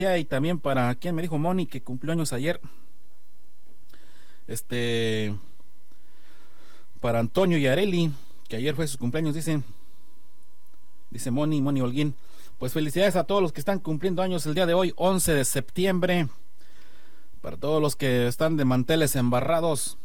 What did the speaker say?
y también para quien me dijo Moni que cumplió años ayer. Este, para Antonio y Areli, que ayer fue su cumpleaños, dice Moni Holguín. Pues felicidades a todos los que están cumpliendo años el día de hoy, 11 de septiembre. Para todos los que están de manteles embarrados,